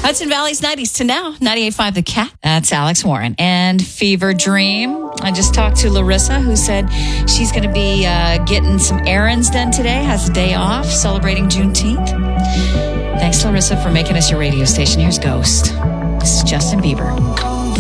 Hudson Valley's 90s to now, 98.5 The Cat. That's Alex Warren. And Fever Dream. I just talked to Larissa, who said she's going to be getting some errands done today, has a day off, celebrating Juneteenth. Thanks, Larissa, for making us your radio station. Here's Ghost. This is Justin Bieber.